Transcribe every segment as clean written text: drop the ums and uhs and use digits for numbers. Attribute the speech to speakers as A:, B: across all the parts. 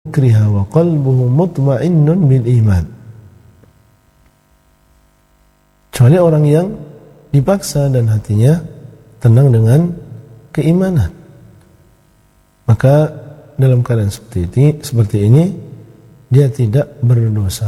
A: kriha wa qalbuhu mutma'innun bil iman. Kecuali orang yang dipaksa dan hatinya tenang dengan keimanan. Maka dalam keadaan seperti ini dia tidak berdosa.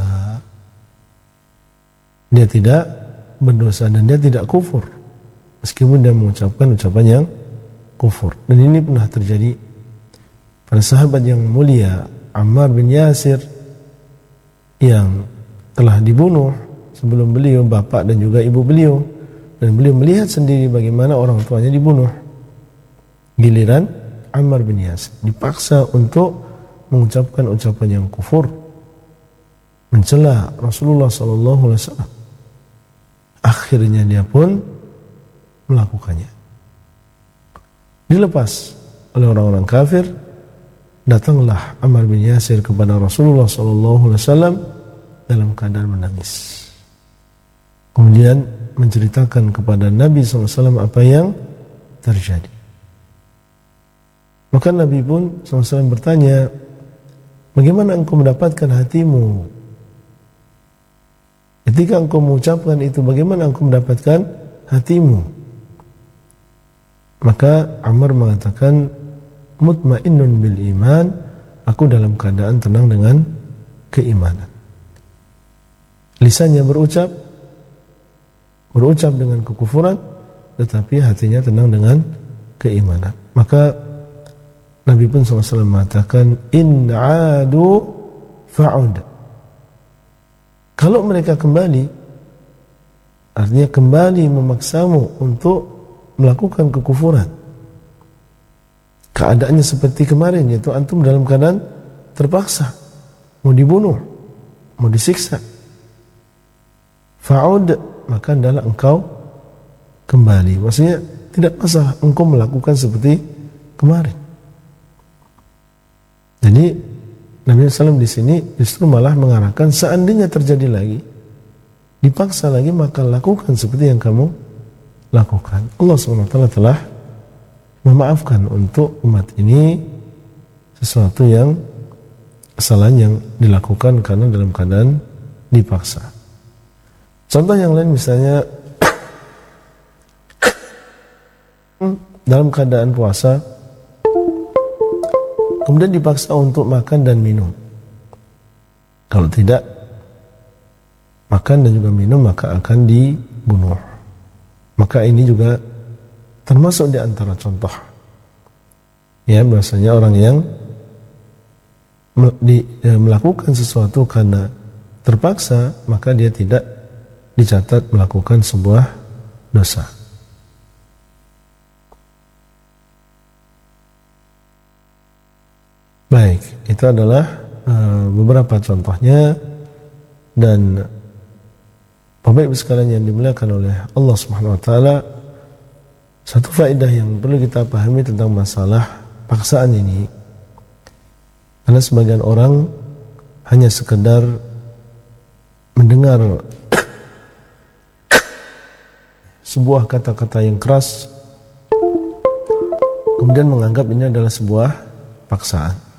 A: Dia tidak berdosa dan dia tidak kufur meskipun dia mengucapkan ucapan yang kufur. Dan ini pernah terjadi pada sahabat yang mulia Ammar bin Yasir yang telah dibunuh sebelum beliau, bapak dan juga ibu beliau, dan beliau melihat sendiri bagaimana orang tuanya dibunuh. Giliran Ammar bin Yasir dipaksa untuk mengucapkan ucapan yang kufur, mencela Rasulullah SAW. Akhirnya dia pun melakukannya. Dilepas oleh orang-orang kafir. Datanglah Ammar bin Yasir kepada Rasulullah SAW dalam keadaan menangis. Kemudian menceritakan kepada Nabi SAW apa yang terjadi. Maka Nabi pun SAW bertanya, bagaimana engkau mendapatkan hatimu? Ketika engkau mengucapkan itu, bagaimana engkau mendapatkan hatimu? Maka Ammar mengatakan, mutmainnun bil iman, aku dalam keadaan tenang dengan keimanan. Lisannya berucap dengan kekufuran, tetapi hatinya tenang dengan keimanan. Maka Nabi pun SAW mengatakan, in adu fa'ud. Kalau mereka kembali, artinya kembali memaksamu untuk melakukan kekufuran, keadaannya seperti kemarin, yaitu antum dalam keadaan terpaksa, mau dibunuh, mau disiksa, fa'ud, maka adalah engkau kembali. Maksudnya tidak masalah engkau melakukan seperti kemarin. Jadi Nabi SAW di sini justru malah mengarahkan, seandainya terjadi lagi, dipaksa lagi, maka lakukan seperti yang kamu lakukan. Allah SWT telah memaafkan untuk umat ini sesuatu yang kesalahan yang dilakukan karena dalam keadaan dipaksa. Contoh yang lain misalnya dalam keadaan puasa kemudian dipaksa untuk makan dan minum. Kalau tidak makan dan juga minum, maka akan dibunuh. Maka ini juga termasuk di antara contoh, ya, bahasanya orang yang melakukan sesuatu karena terpaksa, maka dia tidak dicatat melakukan sebuah dosa. Baik, itu adalah beberapa contohnya. Dan Bapak Ibu sekalian yang dimuliakan oleh Allah Subhanahu wa taala, satu faedah yang perlu kita pahami tentang masalah paksaan ini, karena sebagian orang hanya sekedar mendengar sebuah kata-kata yang keras kemudian menganggap ini adalah sebuah paksaan.